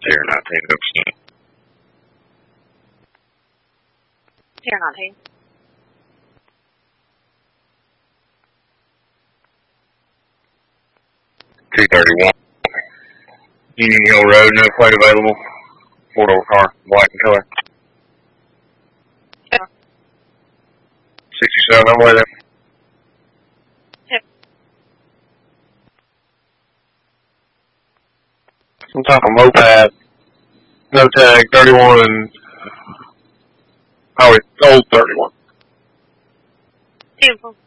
Tier 19, Oakstein. Tier 19. 231. Union Hill Road, no plate available. 4-door car, black in color. 67, I'm way there. Yep. Some type of moped. No tag, 31 and old 31. Beautiful.